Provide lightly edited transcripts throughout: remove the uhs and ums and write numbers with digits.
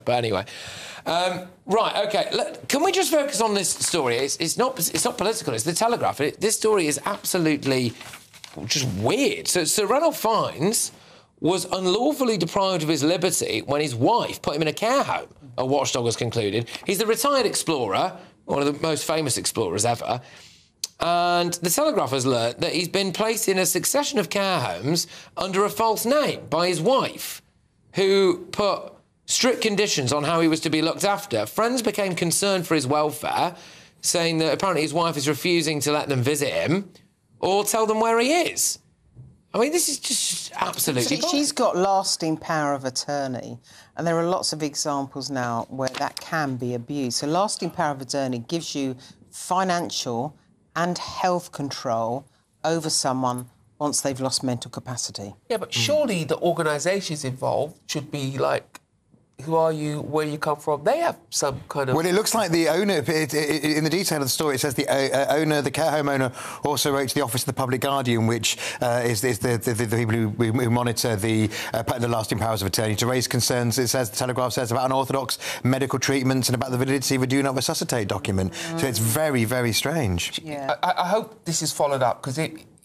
But anyway, right, OK, can we just focus on this story? It's not political, it's the Telegraph. This story is absolutely just weird. So Sir Ranulph Fiennes was unlawfully deprived of his liberty when his wife put him in a care home, a watchdog has concluded. He's the retired explorer, one of the most famous explorers ever, and the Telegraph has learnt that he's been placed in a succession of care homes under a false name by his wife, who put strict conditions on how he was to be looked after. Friends became concerned for his welfare, saying that apparently his wife is refusing to let them visit him or tell them where he is. I mean, this is just absolutely... She's got lasting power of attorney, and there are lots of examples now where that can be abused. So lasting power of attorney gives you financial and health control over someone once they've lost mental capacity. Yeah, but surely the organisations involved should be like, who are you, where you come from? They have some kind of... Well, it looks like the owner, in the detail of the story, it says the owner, the care home owner, also wrote to the Office of the Public Guardian, which is the people who monitor the lasting powers of attorney, to raise concerns, it says, the Telegraph says, about unorthodox medical treatments and about the validity of a do not resuscitate document. So it's very, very strange. Yeah. I hope this is followed up, because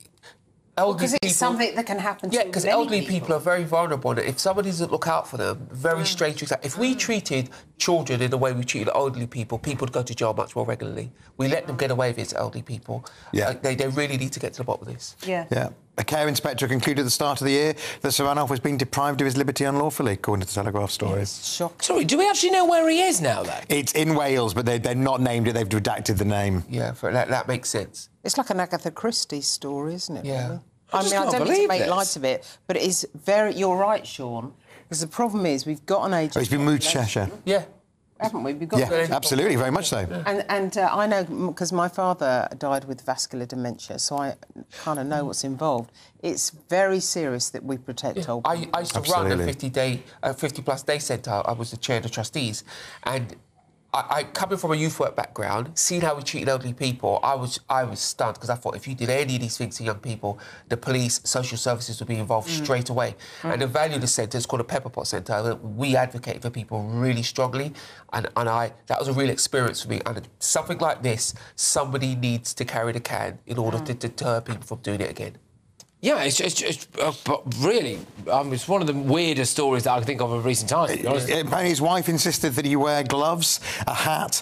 it's something that can happen to because elderly people are very vulnerable. And if somebody doesn't look out for them, very strange things happen. If we treated children in the way we treat elderly people, people would go to jail much more regularly. We let them get away with it, elderly people. Yeah. They really need to get to the bottom of this. Yeah. Yeah. A care inspector concluded at the start of the year that Sir Ranulph was being deprived of his liberty unlawfully, according to the Telegraph story. Shocking. Sorry, do we actually know where he is now, though? It's in Wales, but they've not named it, they've redacted the name. Yeah, that makes sense. It's like an Agatha Christie story, isn't it? Yeah. Really? I don't mean to make light of it, but it is very... You're right, Sean, because the problem is we've got an age... Oh, he's been moved to Cheshire. Yeah. Haven't we? We've got absolutely, very much so. And I know, because my father died with vascular dementia, so I kind of know what's involved. It's very serious that we protect old people. I used to run a 50-plus day centre. I was the chair of the trustees, and I coming from a youth work background, seeing how we treated elderly people, I was stunned, because I thought if you did any of these things to young people, the police, social services would be involved straight away. And the value of the centre is called a Pepper Pot Centre. We advocate for people really strongly, and that was a real experience for me. And something like this, somebody needs to carry the can in order to deter people from doing it again. Yeah, it's really... it's one of the weirdest stories that I can think of recent times, to be honest. Apparently his wife insisted that he wear gloves, a hat,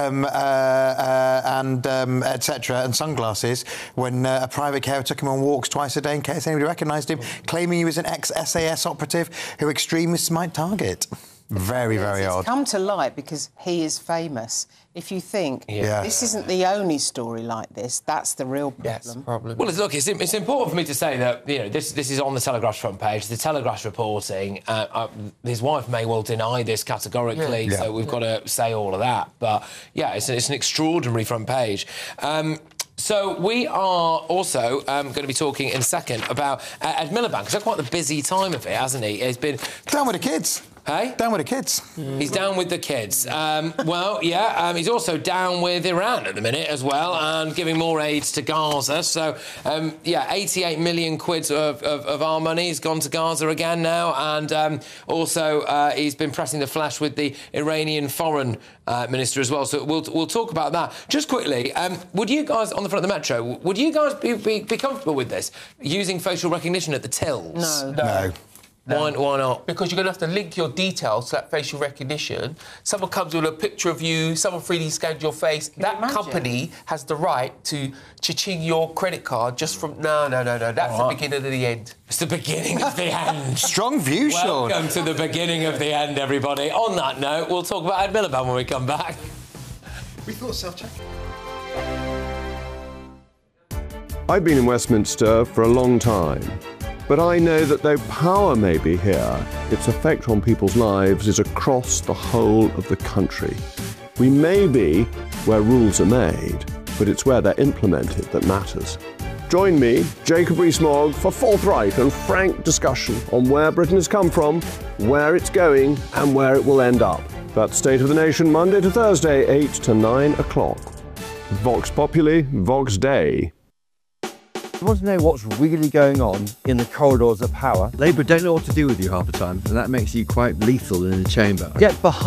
and etc., and sunglasses when a private carer took him on walks twice a day in case anybody recognised him, claiming he was an ex-SAS operative who extremists might target. Very, very odd. It's come to light because he is famous. If you think this isn't the only story like this, that's the real problem. Yes, problem. Well, look, it's important for me to say that this is on the Telegraph's front page. The Telegraph's reporting. His wife may well deny this categorically, so we've got to say all of that. But yeah, it's an extraordinary front page. So we are also going to be talking in a second about Ed Miliband, because that's quite the busy time of it, hasn't he? He's been down with the kids. Hey? Down with the kids. He's down with the kids. He's also down with Iran at the minute as well, and giving more aid to Gaza. So, 88 million quid of our money has gone to Gaza again now, and also he's been pressing the flesh with the Iranian foreign minister as well. So we'll talk about that. Just quickly, would you guys, on the front of the Metro, would you guys be comfortable with this, using facial recognition at the tills? No. Why not? Because you're going to have to link your details to that facial recognition. Someone comes with a picture of you, someone 3D scanned your face. That company has the right to cha-ching your credit card just from... No. That's the beginning of the end. It's the beginning of the end. Strong view, Sean. Welcome to the beginning of the end, everybody. On that note, we'll talk about Ed Miliband when we come back. We thought self-check. I've been in Westminster for a long time. But I know that though power may be here, its effect on people's lives is across the whole of the country. We may be where rules are made, but it's where they're implemented that matters. Join me, Jacob Rees-Mogg, for forthright and frank discussion on where Britain has come from, where it's going, and where it will end up. That's State of the Nation, Monday to Thursday, 8 to 9 o'clock. Vox Populi, Vox Dei. You want to know what's really going on in the corridors of power? Labour don't know what to do with you half the time, and that makes you quite lethal in the chamber. Get behind